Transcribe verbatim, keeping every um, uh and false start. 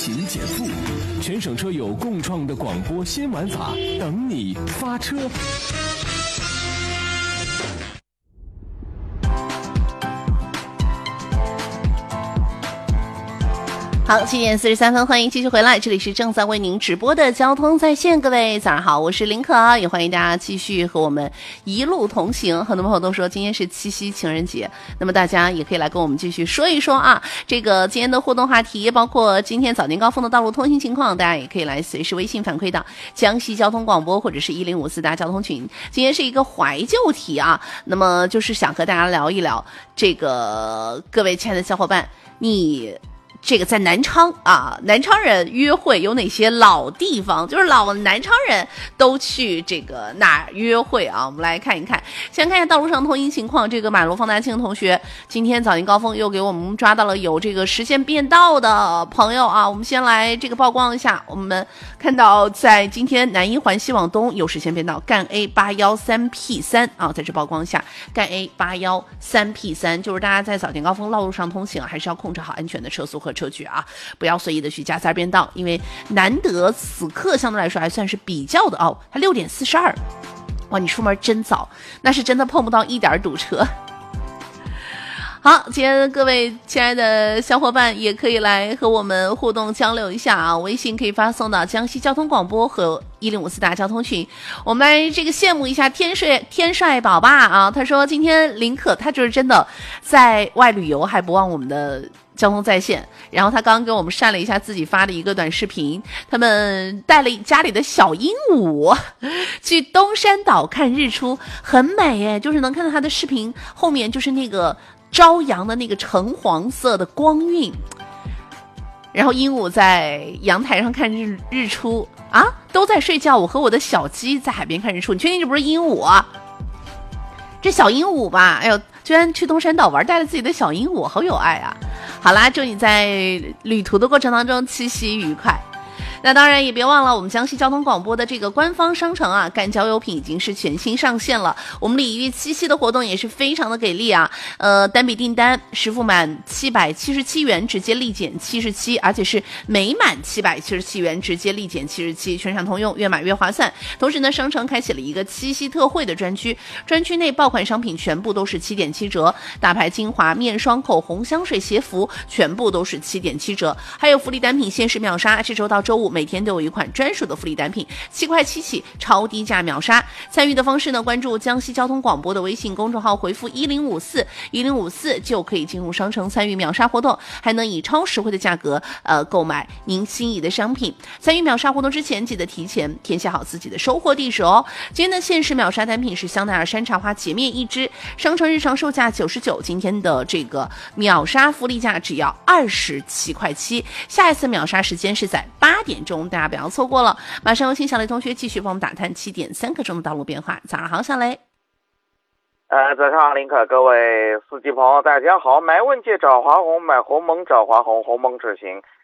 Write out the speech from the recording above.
勤减负，全省车友共创的广播新玩法，等你发车。 好，七点四十三分，欢迎继续回来，这里是正在为您直播的交通在线，各位早上好，我是林可，也欢迎大家继续和我们一路同行。很多朋友都说今天是七夕情人节，那么大家也可以来跟我们继续说一说啊，这个今天的互动话题，包括今天早间高峰的道路通行情况，大家也可以来随时微信反馈到江西交通广播或者是一零五四大交通群。今天是一个怀旧题啊，那么就是想和大家聊一聊这个，各位亲爱的小伙伴，你这个在南昌啊，南昌人约会有哪些老地方？就是老南昌人都去这个哪儿约会啊？我们来看一看，先看一下道路上通行情况。这个马路放大镜同学，今天早间高峰又给我们抓到了有这个实线变道的朋友啊。我们先来这个曝光一下，我们看到在今天南一环西往东有实线变道，赣 A 八一三 P 三啊，在这曝光一下，赣 A 八一三 P 三，就是大家在早间高峰道路上通行啊，还是要控制好安全的车速和车距啊，不要随意的去加塞变道，因为难得此刻相对来说还算是比较的哦，它六点四十二，哇，你出门真早，那是真的碰不到一点堵车。好，今天各位亲爱的小伙伴也可以来和我们互动交流一下啊，微信可以发送到江西交通广播和一零五四大交通群。我们来这个羡慕一下天帅天帅宝爸啊，他说今天林可他就是真的在外旅游还不忘我们的交通在线，然后他刚刚给我们晒了一下自己发的一个短视频，他们带了家里的小鹦鹉去东山岛看日出，很美耶，就是能看到他的视频后面就是那个朝阳的那个橙黄色的光晕，然后鹦鹉在阳台上看日日出啊，都在睡觉，我和我的小鸡在海边看日出，你确定这不是鹦鹉啊？这小鹦鹉吧，哎呦，居然去东山岛玩，带了自己的小鹦鹉，好有爱啊！好啦，祝你在旅途的过程当中七夕愉快。那当然也别忘了我们江西交通广播的这个官方商城啊，赣交优品已经是全新上线了，我们鲤鱼七夕的活动也是非常的给力啊，呃，单笔订单实付满七百七十七元直接立减七十七，而且是每满七百七十七元直接立减七十七，全场通用，越买越划算。同时呢，商城开启了一个七夕特惠的专区，专区内爆款商品全部都是七点七折，大牌精华、面霜、口红、香水、鞋服全部都是七点七折，还有福利单品限时秒杀，这周到周五每天都有一款专属的福利单品，七块七起，超低价秒杀。参与的方式呢，关注江西交通广播的微信公众号，回复一零五四一零五四就可以进入商城参与秒杀活动，还能以超实惠的价格呃购买您心仪的商品。参与秒杀活动之前，记得提前填写好自己的收货地址哦。今天的限时秒杀单品是香奈儿山茶花洁面一支，商城日常售价九十九，今天的这个秒杀福利价只要二十七块七。下一次秒杀时间是在八点钟，大家不要错过了。马上有请小雷同学继续帮我们打探七点三刻钟的道路变化。早上好，小雷。 呃，早上好，林可，各位司机朋友，大家好。买稳捷找华红，买鸿蒙找华红，鸿蒙只行